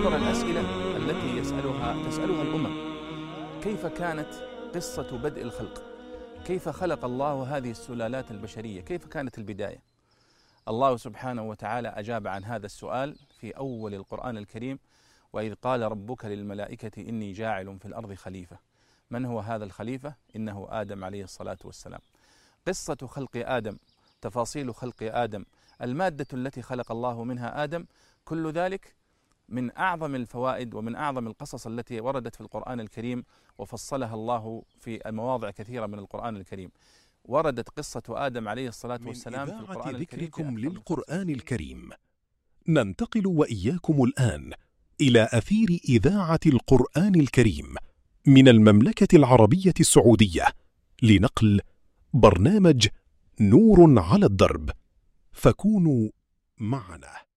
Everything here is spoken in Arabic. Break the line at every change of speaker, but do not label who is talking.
الأسئلة التي تسألها الأمم: كيف كانت قصة بدء الخلق؟ كيف خلق الله هذه السلالات البشرية؟ كيف كانت البداية؟ الله سبحانه وتعالى أجاب عن هذا السؤال في أول القرآن الكريم: وإذ قال ربك للملائكة إني جاعل في الأرض خليفة. من هو هذا الخليفة؟ إنه آدم عليه الصلاة والسلام. قصة خلق آدم، تفاصيل خلق آدم، المادة التي خلق الله منها آدم، كل ذلك من أعظم الفوائد ومن أعظم القصص التي وردت في القرآن الكريم، وفصلها الله في مواضع كثيرة من القرآن الكريم. وردت قصة آدم عليه الصلاة والسلام في القرآن الكريم.
ذكركم للقرآن الكريم، ننتقل وإياكم الآن إلى أثير إذاعة القرآن الكريم من المملكة العربية السعودية لنقل برنامج نور على الدرب، فكونوا معنا.